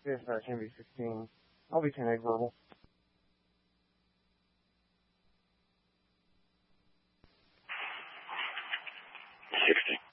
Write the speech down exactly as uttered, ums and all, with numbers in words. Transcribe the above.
Yes, uh, can be sixteen. I'll be ten egg verbal. sixty.